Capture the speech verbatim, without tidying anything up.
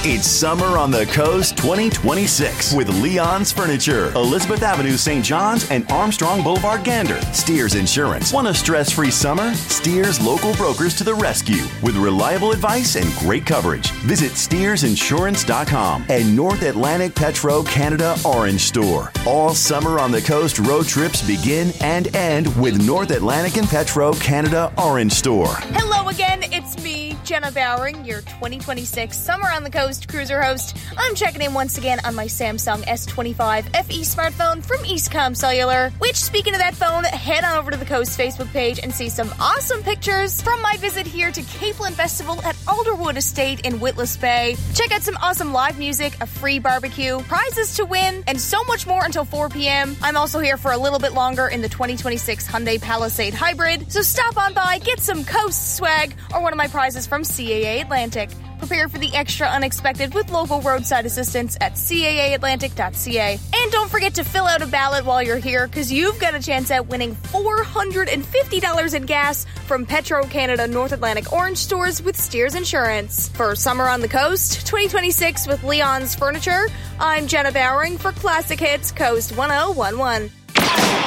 It's Summer on the Coast twenty twenty-six with Leon's Furniture, Elizabeth Avenue, Saint John's, and Armstrong Boulevard, Gander. Steers Insurance. Want a stress-free summer? Steers local brokers to the rescue with reliable advice and great coverage. Visit steers insurance dot com and North Atlantic Petro Canada Orange Store. All Summer on the Coast road trips begin and end with North Atlantic and Petro Canada Orange Store. Hello again, it's me, Jenna Bowering, your twenty twenty-six Summer on the Coast cruiser host. I'm checking in once again on my Samsung S twenty-five F E smartphone from Eastcom Cellular, which, speaking of that phone, head on over to the Coast Facebook page and see some awesome pictures from my visit here to Capeland Festival at Alderwood Estate in Witless Bay. Check out some awesome live music, a free barbecue, prizes to win, and so much more until four p.m. I'm also here for a little bit longer in the twenty twenty-six Hyundai Palisade Hybrid, so stop on by, get some Coast swag, or one of my prizes from C A A Atlantic. Prepare for the extra unexpected with local roadside assistance at C A A atlantic dot C A. And don't forget to fill out a ballot while you're here, because you've got a chance at winning four hundred fifty dollars in gas from Petro Canada North Atlantic Orange Stores with Steers Insurance. For Summer on the Coast twenty twenty-six with Leon's Furniture, I'm Jenna Bowering for Classic Hits Coast one oh one one.